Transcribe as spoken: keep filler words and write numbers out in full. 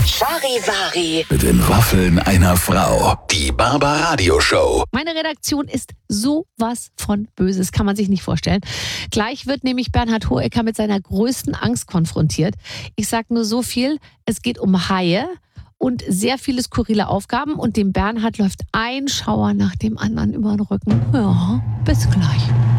Charivari. Mit den Waffeln einer Frau. Die Barbaradio Show. Meine Redaktion ist sowas von böse, das kann man sich nicht vorstellen. Gleich wird nämlich Bernhard Hohecker mit seiner größten Angst konfrontiert. Ich sag nur so viel, es geht um Haie und sehr viele skurrile Aufgaben und dem Bernhard läuft ein Schauer nach dem anderen über den Rücken. Ja, bis gleich.